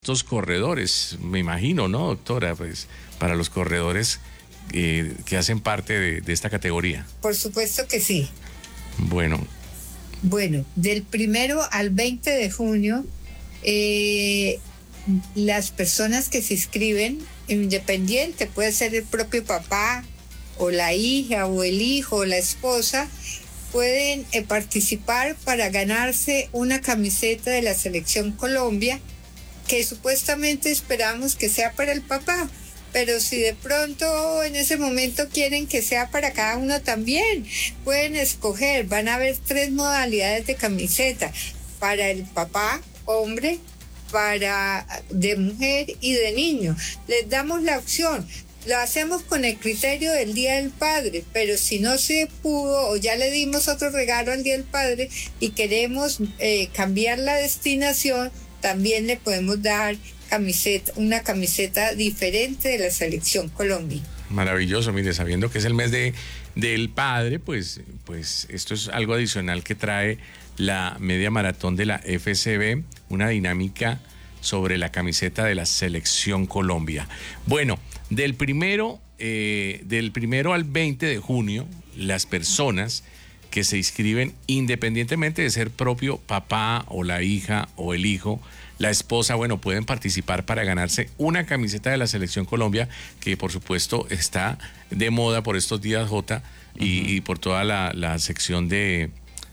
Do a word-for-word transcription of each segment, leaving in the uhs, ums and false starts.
estos corredores, me imagino, ¿no, doctora? Pues para los corredores eh, que hacen parte de, de esta categoría. Por supuesto que sí. Bueno. Bueno, del primero al veinte de junio, eh, las personas que se inscriben, independiente, puede ser el propio papá, o la hija, o el hijo, o la esposa, pueden eh, participar para ganarse una camiseta de la Selección Colombia, que supuestamente esperamos que sea para el papá, pero si de pronto en ese momento quieren que sea para cada uno también, pueden escoger. Van a haber tres modalidades de camiseta: para el papá, hombre, para de mujer y de niño. Les damos la opción. Lo hacemos con el criterio del Día del Padre, pero si no se pudo o ya le dimos otro regalo al Día del Padre y queremos eh, cambiar la destinación, también le podemos dar camiseta, una camiseta diferente de la Selección Colombia. Maravilloso, mire, sabiendo que es el mes de, del padre, pues, pues esto es algo adicional que trae la media maratón de la F C B, una dinámica sobre la camiseta de la Selección Colombia. Bueno, del primero, eh, del primero al veinte de junio, las personas que se inscriben, independientemente de ser propio papá o la hija o el hijo, la esposa, bueno, pueden participar para ganarse una camiseta de la Selección Colombia, que por supuesto está de moda por estos días, Jota, y, uh-huh. y por toda la, la sección de...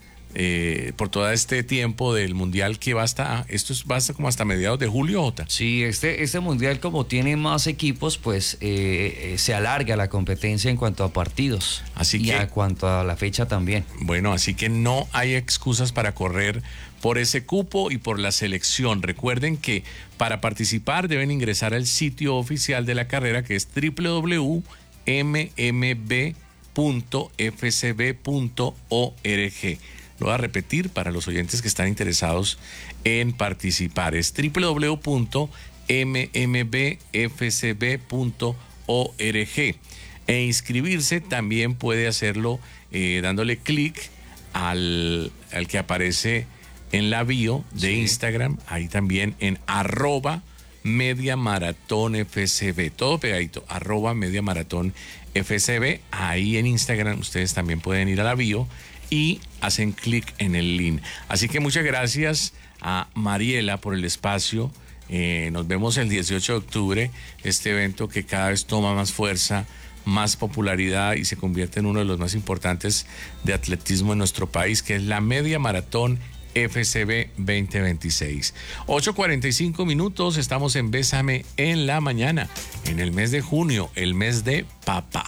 Eh, por todo este tiempo del mundial que va hasta, esto es, va hasta como hasta mediados de julio, Jota. Sí, este, este mundial, como tiene más equipos, pues eh, eh, se alarga la competencia en cuanto a partidos. Así y que, a cuanto a la fecha también. Bueno, así que no hay excusas para correr por ese cupo y por la selección. Recuerden que para participar deben ingresar al sitio oficial de la carrera, que es doble u doble u doble u punto m m b punto f c b punto org. Lo voy a repetir para los oyentes que están interesados en participar. Es doble u doble u doble u punto m m b f c b punto org. E inscribirse también puede hacerlo eh, dándole clic al, al que aparece en la bio de sí. Instagram, ahí también en arroba media maratón F C B, todo pegadito, arroba media maratón F C B. Ahí en Instagram ustedes también pueden ir a la bio y hacen clic en el link. Así que muchas gracias a Mariela por el espacio. Eh, nos vemos el dieciocho de octubre, este evento que cada vez toma más fuerza, más popularidad y se convierte en uno de los más importantes de atletismo en nuestro país, que es la Media Maratón F C B veinte veintiséis. ocho cuarenta y cinco minutos, estamos en Bésame en la mañana, en el mes de junio, el mes de papá.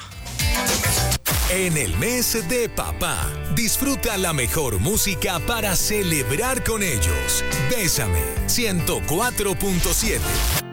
En el mes de papá, disfruta la mejor música para celebrar con ellos. Bésame ciento cuatro punto siete.